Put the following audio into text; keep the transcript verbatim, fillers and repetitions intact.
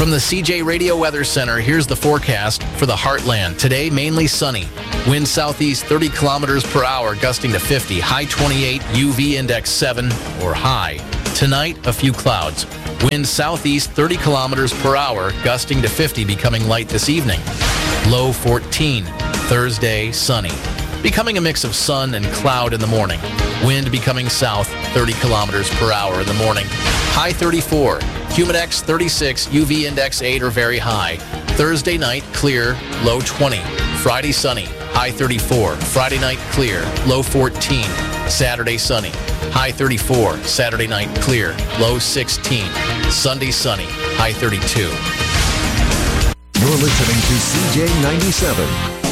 From the C J Radio Weather Center, here's the forecast for the Heartland. Today, mainly sunny. Wind southeast thirty kilometers per hour, gusting to fifty. High twenty-eight, U V index seven or high. Tonight, a few clouds. Wind southeast thirty kilometers per hour, gusting to fifty, becoming light this evening. Low fourteen. Thursday, sunny. Becoming a mix of sun and cloud in the morning. Wind becoming south thirty kilometers per hour in the morning. High thirty-four. Humidex thirty-six, U V index eight or very high. Thursday night, clear, low twenty. Friday, sunny, high thirty-four. Friday night, clear, low fourteen. Saturday, sunny, high thirty-four. Saturday night, clear, low sixteen. Sunday, sunny, high thirty-two. You're listening to C J ninety-seven.